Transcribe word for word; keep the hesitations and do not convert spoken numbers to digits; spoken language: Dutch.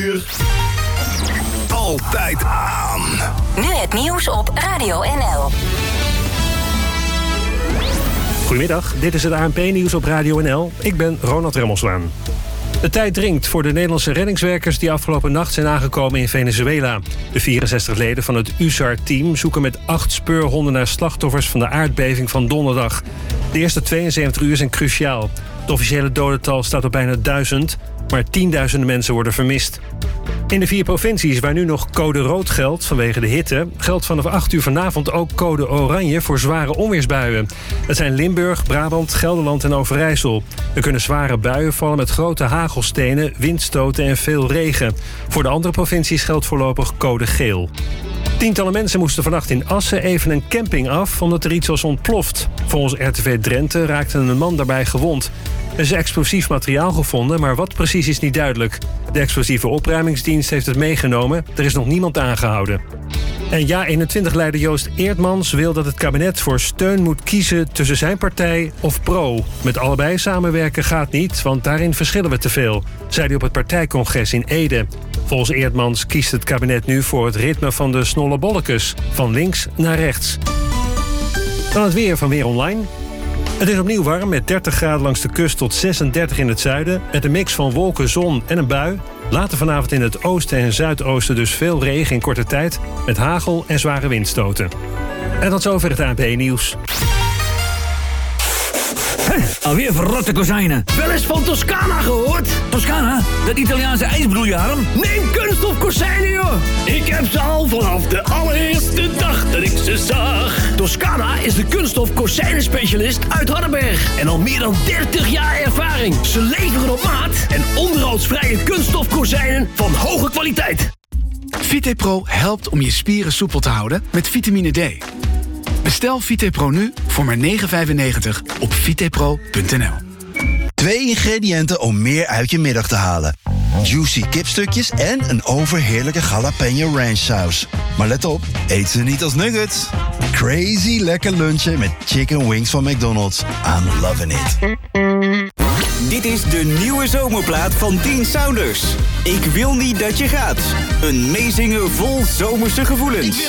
Altijd aan. Nu het nieuws op Radio N L. Goedemiddag, dit is het A N P-nieuws op Radio N L. Ik ben Ronald Remmelswaan. De tijd dringt voor de Nederlandse reddingswerkers die afgelopen nacht zijn aangekomen in Venezuela. De vierenzestig leden van het U S A R-team zoeken met acht speurhonden naar slachtoffers van de aardbeving van donderdag. De eerste tweeënzeventig uur zijn cruciaal. Het officiële dodental staat op bijna duizend, maar tienduizenden mensen worden vermist. In de vier provincies waar nu nog code rood geldt vanwege de hitte, geldt vanaf acht uur vanavond ook code oranje voor zware onweersbuien. Het zijn Limburg, Brabant, Gelderland en Overijssel. Er kunnen zware buien vallen met grote hagelstenen, windstoten en veel regen. Voor de andere provincies geldt voorlopig code geel. Tientallen mensen moesten vannacht in Assen even een camping af omdat er iets was ontploft. Volgens R T V Drenthe raakte een man daarbij gewond. Er is explosief materiaal gevonden, maar wat precies is niet duidelijk. De explosieve opruimingsdienst heeft het meegenomen. Er is nog niemand aangehouden. En Ja eenentwintig-leider Joost Eerdmans wil dat het kabinet voor steun moet kiezen tussen zijn partij of Pro. Met allebei samenwerken gaat niet, want daarin verschillen we te veel, zei hij op het partijcongres in Ede. Volgens Eerdmans kiest het kabinet nu voor het ritme van de snollebollekes, van links naar rechts. Dan het weer van Weer Online. Het is opnieuw warm met dertig graden langs de kust tot zesendertig in het zuiden, met een mix van wolken, zon en een bui. Later vanavond in het oosten en zuidoosten dus veel regen in korte tijd, met hagel en zware windstoten. En tot zover het A N P-nieuws. Hé, alweer verrotte kozijnen. Wel eens van Toscana gehoord? Toscana? Dat Italiaanse ijsbroeiarm? Neem kunststof kozijnen, joh! Ik heb ze al vanaf de allereerste dag dat ik ze zag. Toscana is de kunststof kozijnen-specialist uit Hardenberg. En al meer dan dertig jaar ervaring. Ze leveren op maat en onderhoudsvrije kunststof kozijnen van hoge kwaliteit. VitePro helpt om je spieren soepel te houden met vitamine D. Bestel VitePro nu voor maar negen vijfennegentig op vitepro punt n l. Twee ingrediënten om meer uit je middag te halen. Juicy kipstukjes en een overheerlijke jalapeno ranch saus. Maar let op, eet ze niet als nuggets. Crazy lekker lunchen met chicken wings van McDonald's. I'm loving it. Dit is de nieuwe zomerplaat van Dean Saunders. Ik wil niet dat je gaat. Een meezinger vol zomerse gevoelens.